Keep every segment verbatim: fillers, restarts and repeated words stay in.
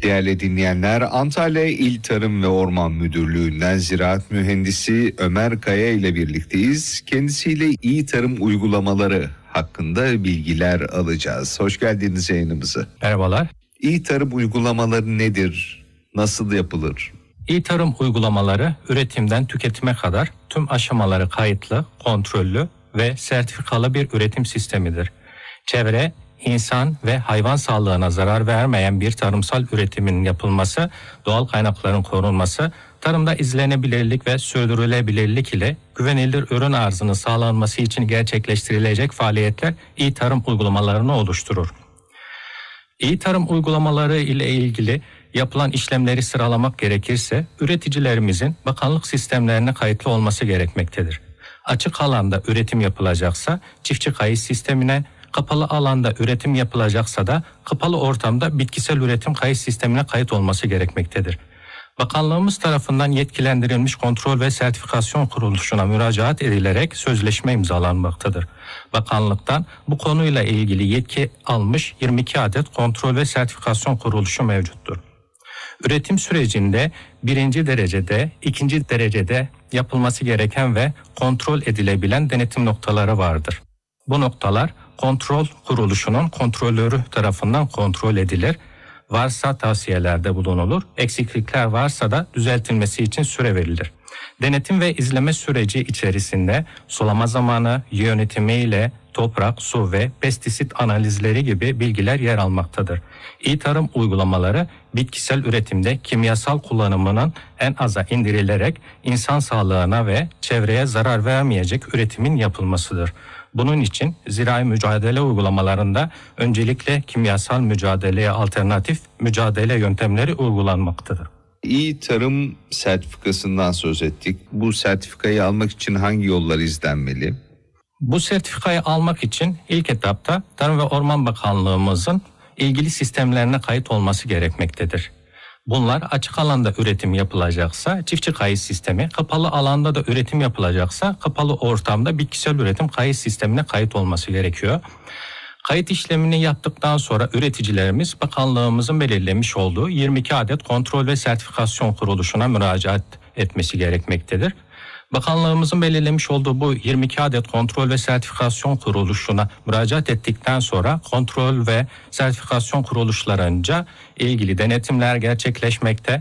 Değerli dinleyenler, Antalya İl Tarım ve Orman Müdürlüğü'nden Ziraat Mühendisi Ömer Kaya ile birlikteyiz. Kendisiyle iyi tarım uygulamaları hakkında bilgiler alacağız. Hoş geldiniz yayınımıza. Merhabalar. İyi tarım uygulamaları nedir? Nasıl yapılır? İyi tarım uygulamaları üretimden tüketime kadar tüm aşamaları kayıtlı, kontrollü ve sertifikalı bir üretim sistemidir. Çevre, İnsan ve hayvan sağlığına zarar vermeyen bir tarımsal üretimin yapılması, doğal kaynakların korunması, tarımda izlenebilirlik ve sürdürülebilirlik ile güvenilir ürün arzının sağlanması için gerçekleştirilecek faaliyetler iyi tarım uygulamalarını oluşturur. İyi tarım uygulamaları ile ilgili yapılan işlemleri sıralamak gerekirse, üreticilerimizin bakanlık sistemlerine kayıtlı olması gerekmektedir. Açık alanda üretim yapılacaksa çiftçi kayıt sistemine, kapalı alanda üretim yapılacaksa da kapalı ortamda bitkisel üretim kayıt sistemine kayıt olması gerekmektedir. Bakanlığımız tarafından yetkilendirilmiş kontrol ve sertifikasyon kuruluşuna müracaat edilerek sözleşme imzalanmaktadır. Bakanlıktan bu konuyla ilgili yetki almış yirmi iki adet kontrol ve sertifikasyon kuruluşu mevcuttur. Üretim sürecinde birinci derecede, ikinci derecede yapılması gereken ve kontrol edilebilen denetim noktaları vardır. Bu noktalar kontrol kuruluşunun kontrolörü tarafından kontrol edilir. Varsa tavsiyelerde bulunulur, eksiklikler varsa da düzeltilmesi için süre verilir. Denetim ve izleme süreci içerisinde sulama zamanı, yönetimi ile toprak, su ve pestisit analizleri gibi bilgiler yer almaktadır. İyi tarım uygulamaları bitkisel üretimde kimyasal kullanımının en aza indirilerek insan sağlığına ve çevreye zarar vermeyecek üretimin yapılmasıdır. Bunun için zirai mücadele uygulamalarında öncelikle kimyasal mücadeleye alternatif mücadele yöntemleri uygulanmaktadır. İyi tarım sertifikasından söz ettik. Bu sertifikayı almak için hangi yollar izlenmeli? Bu sertifikayı almak için ilk etapta Tarım ve Orman Bakanlığımızın ilgili sistemlerine kayıt olması gerekmektedir. Bunlar açık alanda üretim yapılacaksa çiftçi kayıt sistemi, kapalı alanda da üretim yapılacaksa kapalı ortamda bitkisel üretim kayıt sistemine kayıt olması gerekiyor. Kayıt işlemini yaptıktan sonra üreticilerimiz bakanlığımızın belirlemiş olduğu yirmi iki adet kontrol ve sertifikasyon kuruluşuna müracaat etmesi gerekmektedir. Bakanlığımızın belirlemiş olduğu bu yirmi iki adet kontrol ve sertifikasyon kuruluşuna müracaat ettikten sonra kontrol ve sertifikasyon kuruluşlarınca ilgili denetimler gerçekleşmekte.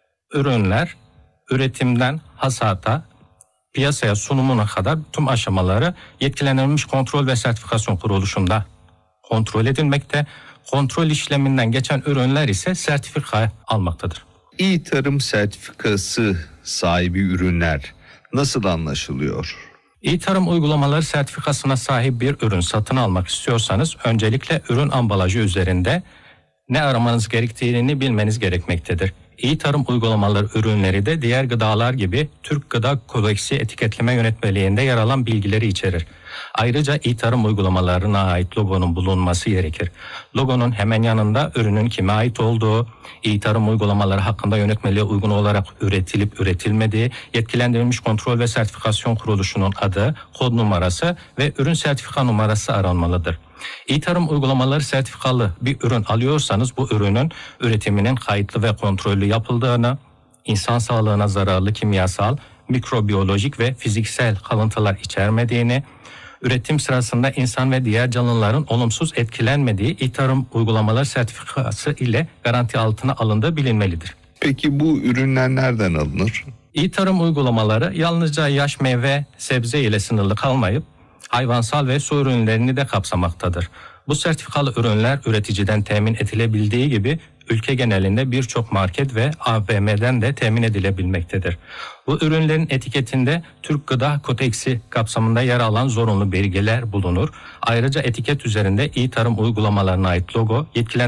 Ürünler üretimden hasata, piyasaya sunumuna kadar tüm aşamaları yetkilendirilmiş kontrol ve sertifikasyon kuruluşunda kontrol edilmekte. Kontrol işleminden geçen ürünler ise sertifika almaktadır. İyi tarım sertifikası sahibi ürünler nasıl anlaşılıyor? İyi tarım uygulamaları sertifikasına sahip bir ürün satın almak istiyorsanız öncelikle ürün ambalajı üzerinde ne aramanız gerektiğini bilmeniz gerekmektedir. İyi tarım uygulamaları ürünleri de diğer gıdalar gibi Türk Gıda Kodeksi etiketleme yönetmeliğinde yer alan bilgileri içerir. Ayrıca iyi tarım uygulamalarına ait logonun bulunması gerekir. Logonun hemen yanında ürünün kime ait olduğu, iyi tarım uygulamaları hakkında yönetmeliğe uygun olarak üretilip üretilmediği, yetkilendirilmiş kontrol ve sertifikasyon kuruluşunun adı, kod numarası ve ürün sertifika numarası aranmalıdır. İyi tarım uygulamaları sertifikalı bir ürün alıyorsanız bu ürünün üretiminin kayıtlı ve kontrollü yapıldığını, insan sağlığına zararlı kimyasal, mikrobiyolojik ve fiziksel kalıntılar içermediğini, üretim sırasında insan ve diğer canlıların olumsuz etkilenmediği iyi tarım uygulamaları sertifikası ile garanti altına alındığı bilinmelidir. Peki bu ürünler nereden alınır? İyi tarım uygulamaları yalnızca yaş meyve, sebze ile sınırlı kalmayıp hayvansal ve su ürünlerini de kapsamaktadır. Bu sertifikalı ürünler üreticiden temin edilebildiği gibi ülke genelinde birçok market ve A V M'den de temin edilebilmektedir. Bu ürünlerin etiketinde Türk Gıda Kodeksi kapsamında yer alan zorunlu belgeler bulunur. Ayrıca etiket üzerinde iyi tarım uygulamalarına ait logo, yetkilendirilmiş